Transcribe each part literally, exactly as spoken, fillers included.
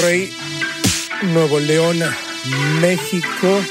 Monterrey, Nuevo León, Mexico,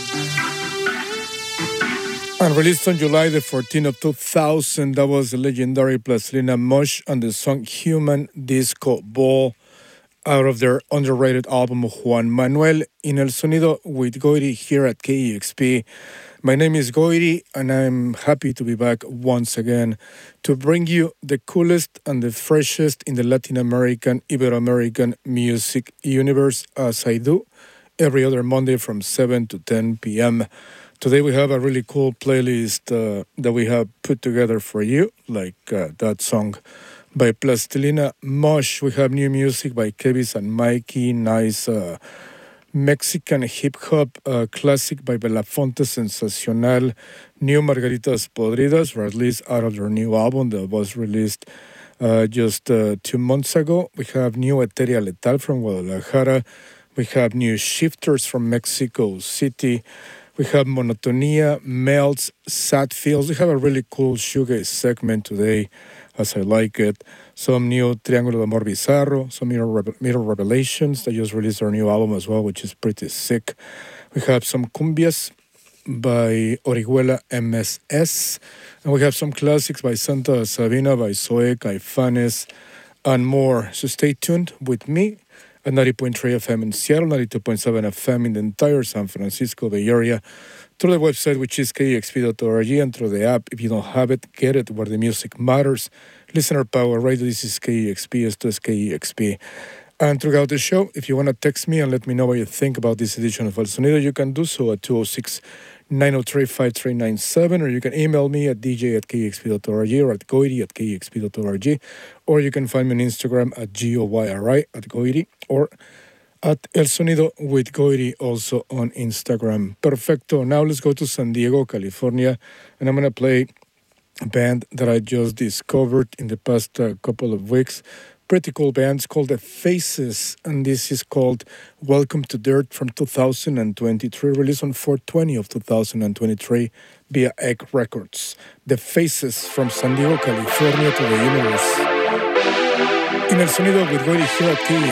and released on July the fourteenth of two thousand. That was the legendary Plastilina Mosh and the song Human Disco Ball out of their underrated album Juan Manuel in El Sonido with Goiri here at K E X P. My name is Goiri, and I'm happy to be back once again to bring you the coolest and the freshest in the Latin American, Ibero-American music universe, as I do every other Monday from seven to ten p.m. Today we have a really cool playlist uh, that we have put together for you, like uh, that song by Plastilina Mosh. We have new music by Kevis and Mikey, nice uh, Mexican hip-hop uh, classic by Belafonte Sensacional, new Margaritas Podridas, or at least out of their new album that was released uh, just uh, two months ago. We have new Eteria Letal from Guadalajara. We have new Shifters from Mexico City. We have Monotonia, Melts, Sad Feels. We have a really cool shoegaze segment today, as I like it. Some new Triángulo de Amor Bizarro, some Mirror, Reve- Mirror Revelations. They just released their new album as well, which is pretty sick. We have some cumbias by Orihuela M S S. And we have some classics by Santa Sabina, by Zoe, Caifanes, and more. So stay tuned with me at ninety point three F M in Seattle, ninety-two point seven F M in the entire San Francisco Bay Area, through the website, which is K E X P dot org, and through the app. If you don't have it, get it where the music matters. Listener Power Radio, this is K E X P, esto es K E X P. And throughout the show, if you want to text me and let me know what you think about this edition of El Sonido, you can do so at two oh six, nine oh three, five three nine seven, or you can email me at d j at k e x p dot org or at goiri at k e x p dot org, or you can find me on Instagram at G O Y R I at goiri, or at El Sonido with Goiri also on Instagram. Perfecto. Now let's go to San Diego, California, and I'm going to play a band that I just discovered in the past uh, couple of weeks. Pretty cool band. It's called The Faces, and this is called Welcome to Dirt from two thousand twenty-three, released on four twenty of two thousand twenty-three via Egg Records. The Faces from San Diego, California to the universe. In El Sonido with Goiri here at K E